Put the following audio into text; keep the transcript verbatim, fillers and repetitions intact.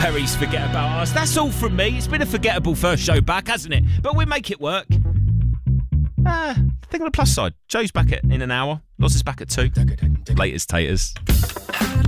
Perry's Forget About Us. That's all from me. It's been a forgettable first show back, hasn't it? But we make it work. Uh, think on the plus side. Joe's back at, in an hour. Loz is back at two. Latest taters.